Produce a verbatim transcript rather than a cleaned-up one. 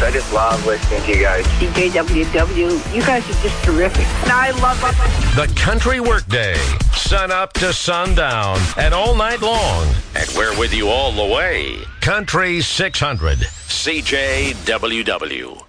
I just love listening to you guys. C J W W, you guys are just terrific. And I love it. The Country Workday, sun up to sundown and all night long. And we're with you all the way. Country six hundred. C J W W.